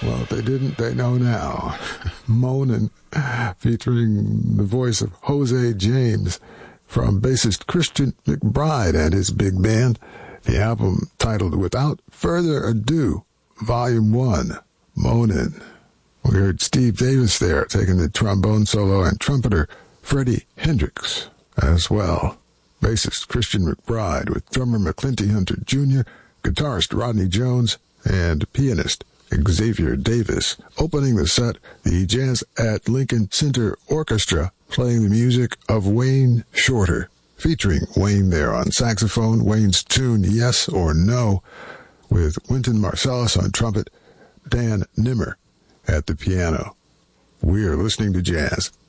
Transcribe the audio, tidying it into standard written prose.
Well, if they didn't, they know now. Moanin', featuring the voice of Jose James from bassist Christian McBride and his big band. The album titled Without Further Ado, Volume 1, Moanin'. We heard Steve Davis there taking the trombone solo and trumpeter Freddie Hendricks as well. Bassist Christian McBride with drummer McClinty Hunter Jr., guitarist Rodney Jones, and pianist Xavier Davis. Opening the set, the Jazz at Lincoln Center Orchestra playing the music of Wayne Shorter, featuring Wayne there on saxophone, Wayne's tune Yes or No, with Wynton Marsalis on trumpet, Dan Nimmer at the piano. We're listening to jazz